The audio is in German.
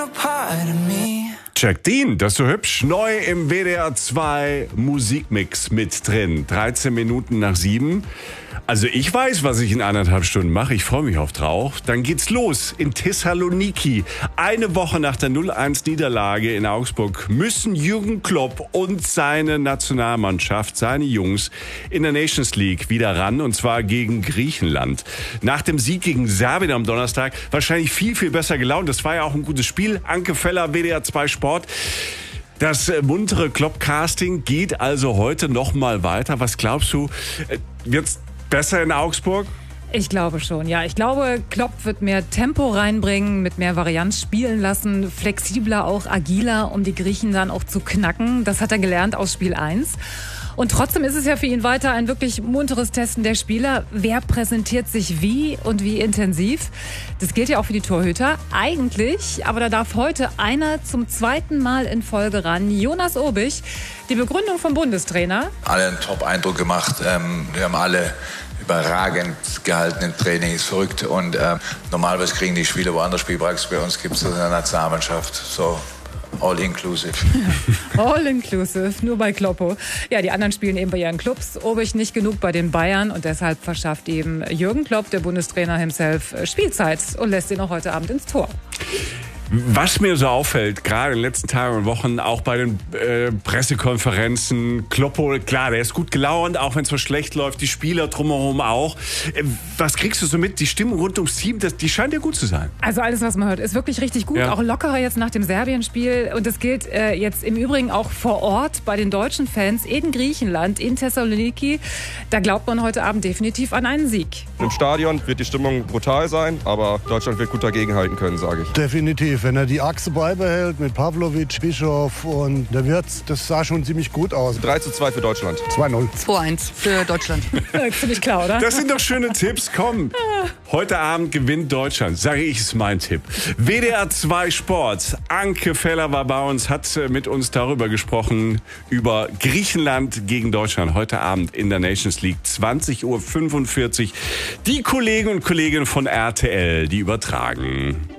Jack Dean, das ist so hübsch. Neu im WDR 2 Musikmix mit drin. 13 Minuten nach 7. Also ich weiß, was ich in 1,5 Stunden mache. Ich freue mich drauf. Dann geht's los in Thessaloniki. Eine Woche nach der 0-1-Niederlage in Augsburg müssen Jürgen Klopp und seine Nationalmannschaft, seine Jungs, in der Nations League wieder ran. Und zwar gegen Griechenland. Nach dem Sieg gegen Serbien am Donnerstag wahrscheinlich viel, viel besser gelaunt. Das war ja auch ein gutes Spiel. Anke Feller, WDR 2 Sport. Das muntere Klopp-Casting geht also heute noch mal weiter. Was glaubst du, wird's besser in Augsburg? Ich glaube schon, ja. Ich glaube, Klopp wird mehr Tempo reinbringen, mit mehr Varianz spielen lassen, flexibler, auch agiler, um die Griechen dann auch zu knacken. Das hat er gelernt aus Spiel 1. Und trotzdem ist es ja für ihn weiter ein wirklich munteres Testen der Spieler. Wer präsentiert sich wie und wie intensiv? Das gilt ja auch für die Torhüter. Eigentlich, aber da darf heute einer zum zweiten Mal in Folge ran. Jonas Obich, die Begründung vom Bundestrainer. Alle einen Top-Eindruck gemacht. Wir haben alle überragend gehalten im Training, ist verrückt. Und normalerweise kriegen die Spieler woanders Spielpraxis. Bei uns gibt es das in der Nationalmannschaft. So. All inclusive. All inclusive, nur bei Kloppo. Ja, die anderen spielen eben bei ihren Clubs. Obich nicht genug bei den Bayern und deshalb verschafft eben Jürgen Klopp, der Bundestrainer himself, Spielzeit und lässt ihn auch heute Abend ins Tor. Was mir so auffällt, gerade in den letzten Tagen und Wochen, auch bei den Pressekonferenzen, Kloppo, klar, der ist gut gelaunt, auch wenn es so schlecht läuft, die Spieler drumherum auch. Was kriegst du so mit? Die Stimmung rund ums Team, die scheint ja gut zu sein. Also alles, was man hört, ist wirklich richtig gut. Ja. Auch lockerer jetzt nach dem Serbien-Spiel. Und das gilt jetzt im Übrigen auch vor Ort bei den deutschen Fans in Griechenland, in Thessaloniki. Da glaubt man heute Abend definitiv an einen Sieg. Im Stadion wird die Stimmung brutal sein, aber Deutschland wird gut dagegenhalten können, sage ich. Definitiv. Wenn er die Achse beibehält mit Pavlovic, Bischof und der Wirtz, das sah schon ziemlich gut aus. 3:2 für Deutschland. 2:0. 2:1 für Deutschland. Ziemlich klar, oder? Das sind doch schöne Tipps. Komm, heute Abend gewinnt Deutschland. Sage ich, ist mein Tipp. WDR 2 Sport. Anke Feller war bei uns, hat mit uns darüber gesprochen, über Griechenland gegen Deutschland. Heute Abend in der Nations League, 20:45 Uhr. Die Kollegen und Kolleginnen von RTL, die übertragen.